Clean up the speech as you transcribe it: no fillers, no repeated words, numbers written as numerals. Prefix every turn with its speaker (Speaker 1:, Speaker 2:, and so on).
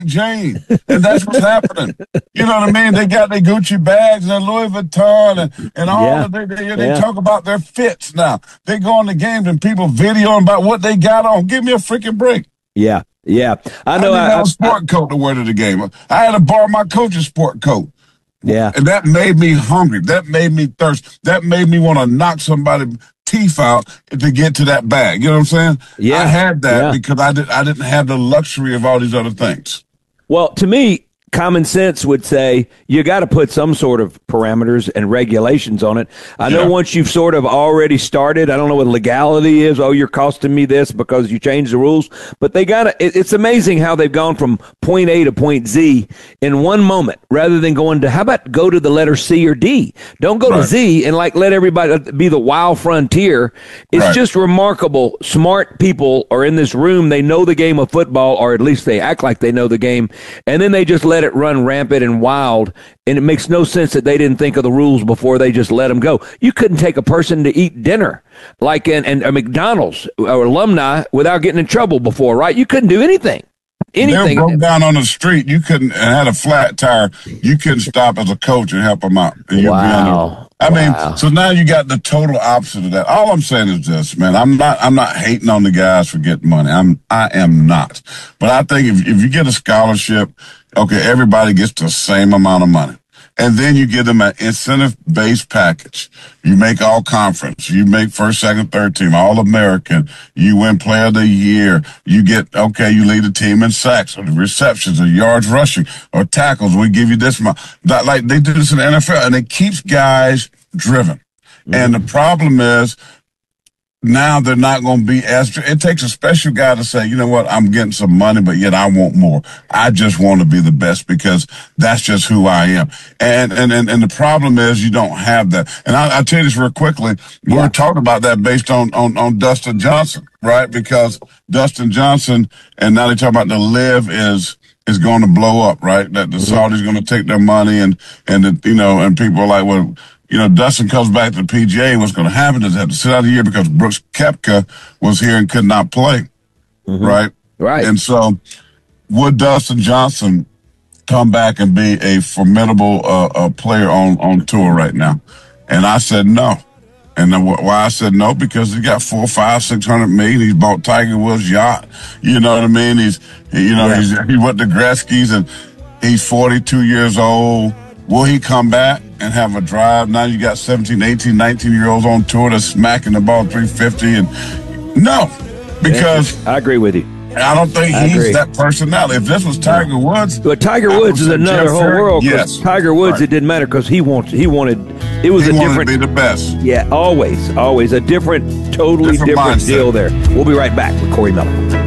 Speaker 1: Jane, and that's what's happening. You know what I mean? They got their Gucci bags and their Louis Vuitton and all
Speaker 2: Yeah.
Speaker 1: of they talk about their fits now. They go on the games and people videoing about what they got on. Give me a freaking break.
Speaker 2: Yeah. I know.
Speaker 1: I didn't have a sport coat to wear to the game. I had to borrow my coach's sport coat.
Speaker 2: Yeah.
Speaker 1: And that made me hungry. That made me thirst. That made me want to knock somebody's teeth out to get to that bag. You know what I'm saying?
Speaker 2: Yeah.
Speaker 1: I had that because I didn't have the luxury of all these other things.
Speaker 2: Well, to me, common sense would say you got to put some sort of parameters and regulations on it. I know once you've sort of already started, I don't know what legality is. Oh, you're costing me this because you changed the rules. But they got to, it's amazing how they've gone from point A to point Z in one moment rather than going to, how about go to the letter C or D? Don't go to Z and like let everybody be the wild frontier. It's just remarkable. Smart people are in this room. They know the game of football, or at least they act like they know the game. And then they just let it run rampant and wild, and it makes no sense that they didn't think of the rules before they just let them go. You couldn't take a person to eat dinner like in a McDonald's or alumni without getting in trouble before, right? You couldn't do anything.
Speaker 1: They broke down on the street. You couldn't, and had a flat tire. You couldn't stop as a coach and help them out. And
Speaker 2: Wow.
Speaker 1: I mean, so now you got the total opposite of that. All I'm saying is this, man. I'm not hating on the guys for getting money. I am not. But I think if you get a scholarship, okay, everybody gets the same amount of money. And then you give them an incentive-based package. You make all conference. You make first, second, third team, all American. You win player of the year. You get, you lead the team in sacks or receptions or yards rushing or tackles. We give you this amount. Like they do this in the NFL, and it keeps guys driven. Mm-hmm. And the problem is, now they're not going to be as, it takes a special guy to say, you know what, I'm getting some money, but yet I want more. I just want to be the best because that's just who I am. And the problem is you don't have that. And I'll tell you this real quickly. We were talking about that based on Dustin Johnson, right? Because Dustin Johnson, and now they talk about the live is going to blow up, right? That the Saudis going to take their money and people are like, well, Dustin comes back to the PGA, and what's going to happen is they have to sit out a year because Brooks Koepka was here and could not play, right?
Speaker 2: Right.
Speaker 1: And so would Dustin Johnson come back and be a formidable player on tour right now? And I said no. And why I said no, because he got $400-600 million. He's bought Tiger Woods' yacht. You know what I mean? He went to Gretzky's, and he's 42 years old. Will he come back and have a drive? Now you got 17, 18, 19-year-olds on tour that's smacking the ball 350. And no, because
Speaker 2: I agree with you.
Speaker 1: I don't think he's that personality. If this was Tiger Woods,
Speaker 2: but Tiger Woods is another whole world.
Speaker 1: Yes,
Speaker 2: Tiger Woods, it didn't matter because he wanted. It was a different.
Speaker 1: To be the best.
Speaker 2: Yeah, always a different, totally different deal there. We'll be right back with Corey Miller.